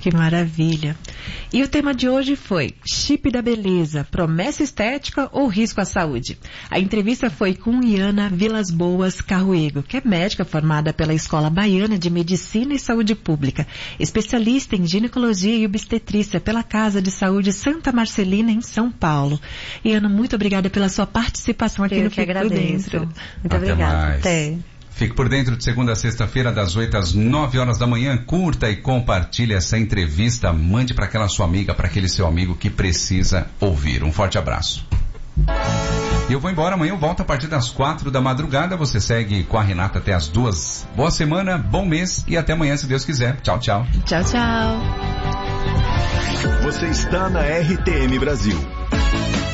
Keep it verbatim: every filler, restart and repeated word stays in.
Que maravilha. E o tema de hoje foi Chip da Beleza, promessa estética ou risco à saúde? A entrevista foi com Iana Vilas Boas Carruego, que é médica formada pela Escola Baiana de Medicina e Saúde Pública, especialista em ginecologia e obstetrícia pela Casa de Saúde Santa Marcelina, em São Paulo. Iana, muito obrigada pela sua participação aqui Eu no que Fique por Dentro. Muito Até obrigada. mais. Até. Fique por dentro de segunda a sexta-feira, das oito às nove horas da manhã. Curta e compartilhe essa entrevista. Mande para aquela sua amiga, para aquele seu amigo que precisa ouvir. Um forte abraço. E eu vou embora, amanhã eu volto a partir das quatro da madrugada. Você segue com a Renata até as duas. Boa semana, bom mês e até amanhã, se Deus quiser. Tchau, tchau. Tchau, tchau. Você está na R T M Brasil.